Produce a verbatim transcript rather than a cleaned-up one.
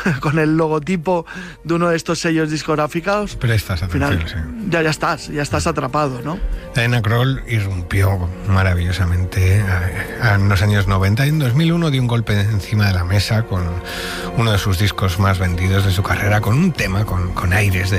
con el logotipo de uno de estos sellos discográficos, prestas atención, al final, sí. ya, ya estás, ya estás atrapado, ¿no? Diana Krall irrumpió maravillosamente en los años noventa y en dos mil uno dio un golpe encima de la mesa con uno de sus discos más vendidos de su carrera, con un tema con, con aires de